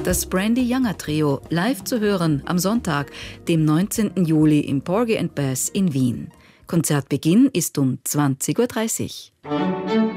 Das Brandy Younger Trio, live zu hören am Sonntag, dem 19. Juli im Porgy and Bess in Wien. Konzertbeginn ist um 20:30 Uhr.